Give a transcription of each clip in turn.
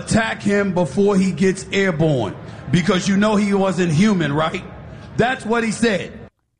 Attack him before he gets airborne because you know he wasn't human, right? That's what he said.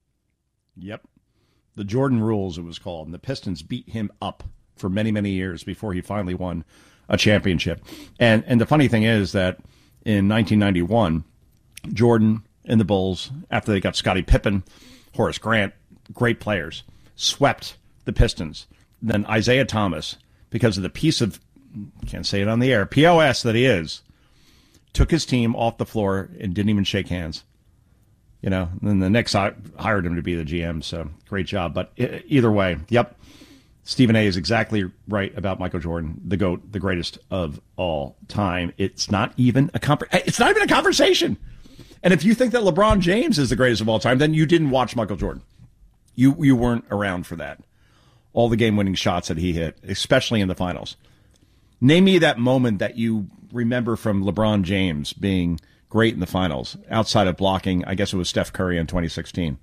Yep. The Jordan rules, it was called. And the Pistons beat him up for many, many years before he finally won a championship. And the funny thing is that in 1991, Jordan and the Bulls, after they got Scottie Pippen, Horace Grant, great players, swept the Pistons. Then Isaiah Thomas, because of the piece of, can't say it on the air, POS that he is, took his team off the floor and didn't even shake hands. And then the Knicks hired him to be the GM, so great job. But either way, yep, Stephen A. is exactly right about Michael Jordan, the GOAT, the greatest of all time. It's not even a conversation. And if you think that LeBron James is the greatest of all time, then you didn't watch Michael Jordan. You weren't around for that. All the game-winning shots that he hit, especially in the finals. Name me that moment that you remember from LeBron James being great in the finals, outside of blocking. I guess it was Steph Curry in 2016.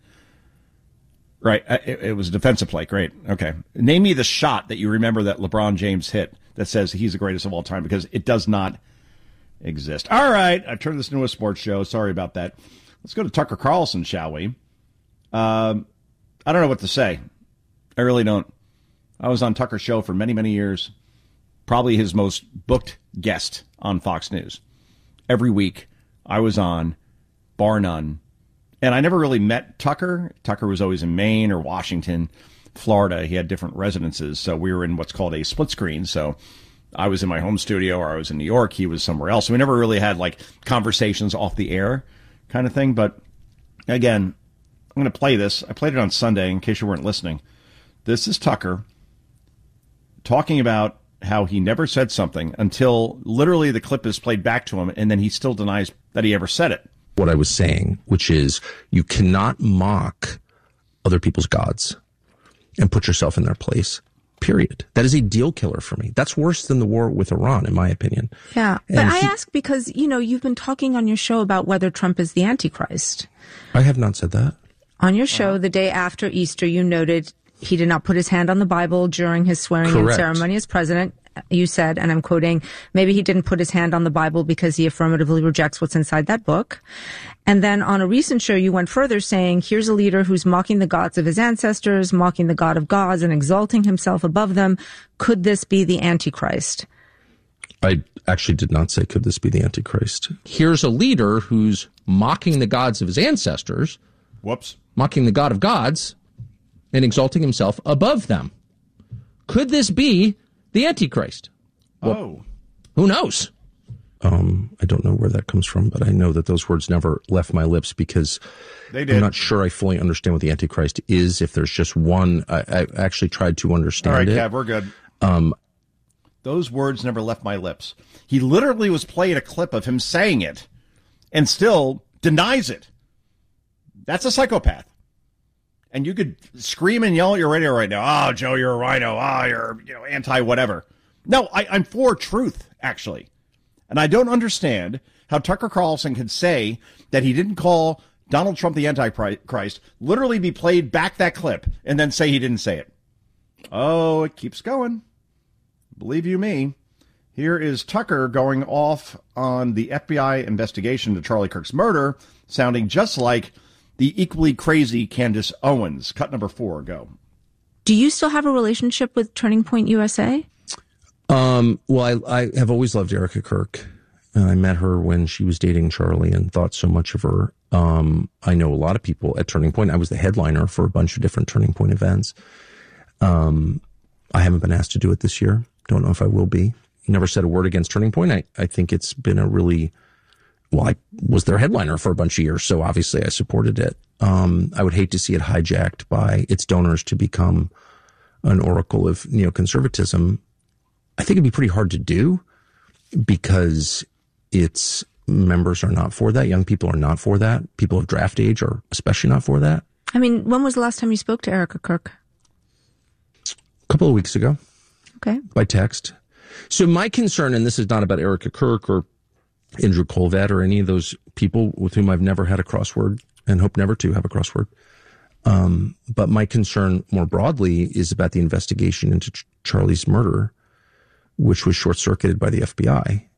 Right. It was a defensive play. Great. Okay. Name me the shot that you remember that LeBron James hit that says he's the greatest of all time, because it does not exist. All right. I've turned this into a sports show. Sorry about that. Let's go to Tucker Carlson, shall we? I don't know what to say. I really don't. I was on Tucker's show for many, many years. Probably his most booked guest on Fox News. Every week I was on, bar none. And I never really met Tucker. Tucker was always in Maine or Washington, Florida. He had different residences. So we were in what's called a split screen. So I was in my home studio, or I was in New York. He was somewhere else. So we never really had like conversations off the air kind of thing. But again, I'm going to play this. I played it on Sunday in case you weren't listening. This is Tucker talking about how he never said something until literally the clip is played back to him, and then he still denies that he ever said it. What I was saying, which is you cannot mock other people's gods and put yourself in their place, period. That is a deal killer for me. That's worse than the war with Iran, in my opinion. Yeah. But I ask because, you've been talking on your show about whether Trump is the Antichrist. I have not said that. On your show, the day after Easter, you noted he did not put his hand on the Bible during his swearing-in ceremony as president. You said, and I'm quoting, maybe he didn't put his hand on the Bible because he affirmatively rejects what's inside that book. And then on a recent show, you went further saying, here's a leader who's mocking the gods of his ancestors, mocking the God of gods, and exalting himself above them. Could this be the Antichrist? I actually did not say, could this be the Antichrist? Here's a leader who's mocking the gods of his ancestors. Whoops. Mocking the God of gods and exalting himself above them. Could this be the Antichrist? Well, who knows? I don't know where that comes from, but I know that those words never left my lips because I'm not sure I fully understand what the Antichrist is. If there's just one, I actually tried to understand it. All right, Kev, we're good. Those words never left my lips. He literally was playing a clip of him saying it and still denies it. That's a psychopath. And you could scream and yell at your radio right now. Oh, Joe, you're a rhino. Oh, you're anti-whatever. No, I'm for truth, actually. And I don't understand how Tucker Carlson could say that he didn't call Donald Trump the Antichrist, literally be played back that clip, and then say he didn't say it. Oh, it keeps going. Believe you me. Here is Tucker going off on the FBI investigation to Charlie Kirk's murder, sounding just like the equally crazy Candace Owens. Cut number 4, go. Do you still have a relationship with Turning Point USA? Well, I have always loved Erica Kirk. I met her when she was dating Charlie and thought so much of her. I know a lot of people at Turning Point. I was the headliner for a bunch of different Turning Point events. I haven't been asked to do it this year. Don't know if I will be. Never said a word against Turning Point. I think it's been a really... Well, I was their headliner for a bunch of years, so obviously I supported it. I would hate to see it hijacked by its donors to become an oracle of neoconservatism. I think it'd be pretty hard to do because its members are not for that. Young people are not for that. People of draft age are especially not for that. I mean, when was the last time you spoke to Erica Kirk? A couple of weeks ago. Okay. By text. So my concern, and this is not about Erica Kirk or Andrew Colvett or any of those people with whom I've never had a crossword and hope never to have a crossword. But my concern more broadly is about the investigation into Charlie's murder, which was short-circuited by the FBI.